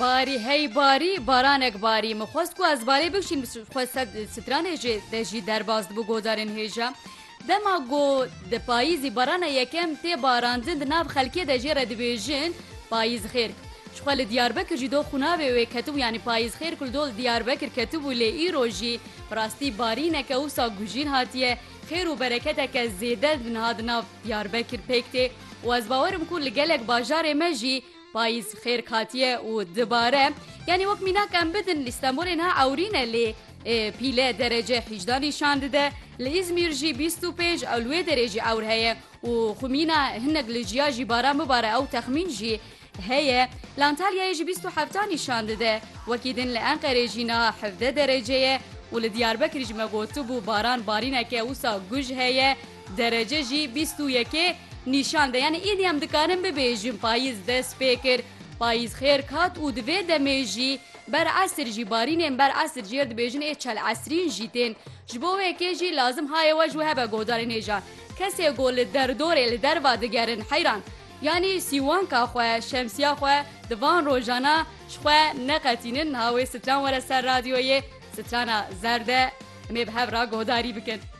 باری هی باری بارانک باری مخواست کو از بالی بکشین خواست سترانه جی درباز بو گودارین هیجا دما گو د پاییزی بارانه یکم تی باراندن د ناف خلکی د جیره دبیجن پاییز خیر شخوال دیاربکر جی دو خوناوه و کتو یعنی پاییز خیر کل دول دیاربکر کتو لی ایرو جی راستی بارینه که اوسا گوژین هاتیه خیر و برکته که زیده بنهاد ناف دیاربکر پیکته و از باورم کل گلک باجار مجی پاییز خیر کاتیه و دباره یعنی وقت مینا کم بدن استانبول نه اورینه لی پیله درجه 18 نشان داده لإزمیر جی 25 اولوی درجه اور هيا و خمينا هنك لجيا جي بارا مبارا او تخمين جي هيا لانتاليا يجي 27 نشان داده وكيدن لأنقرة جينا 17 درجه ولدياربكر جي مغوتبو باران بارينك اوسا گوج هيا درجه جي 21 نشان ده یعنی ایدی هم دکارم ببیجیم پاییز دست فکر پاییز خیر کات و دوی دمیجی بر عصر جی بارینیم بر عصر جیر دبیجن ای چل عصرین جیتین جبوه که جی لازم های وجه هبه گودارین ایجان کسی گول در دوره لدر و دگرن حیران یعنی سیوان که خواه شمسیا خواه دوان روژانا شخواه نقتینن هاوی ستران ورسر رادیوی ستران زرده می به را گوداری بکن